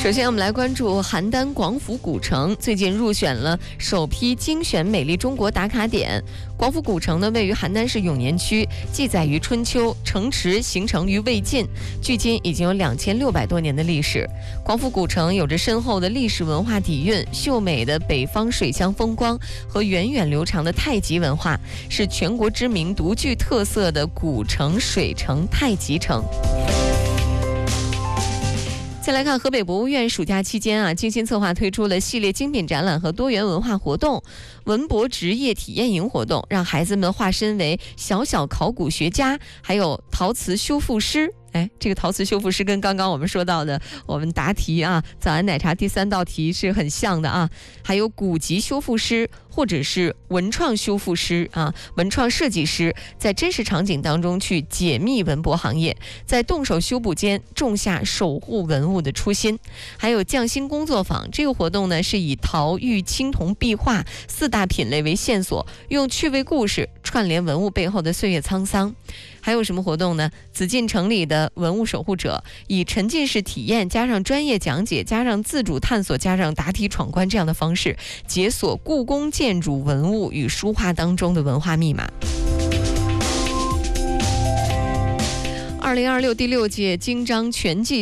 首先，我们来关注邯郸广府古城，最近入选了首批精选美丽中国打卡点。广府古城呢，位于邯郸市永年区，记载于春秋，城池形成于魏晋，距今已经有2600多年的历史。广府古城有着深厚的历史文化底蕴，秀美的北方水乡风光和源远流长的太极文化，是全国知名独具特色的古城水城太极城。再来看河北博物院暑假期间精心策划推出了系列精品展览和多元文化活动，文博职业体验营活动，让孩子们化身为小小考古学家，还有陶瓷修复师。这个陶瓷修复师跟刚刚我们说到的我们答题早安奶茶第3道题是很像的还有古籍修复师或者是文创修复师文创设计师，在真实场景当中去解密文博行业，在动手修补间种下守护文物的初心。还有匠心工作坊，这个活动呢是以陶玉青铜壁画4大品类为线索，用趣味故事串联文物背后的岁月沧桑。还有什么活动呢？紫禁城里的文物守护者，以沉浸式体验加上专业讲解加上自主探索加上答题闯关这样的方式，解锁故宫建筑文物与书画当中的文化密码。2026第6届京张全季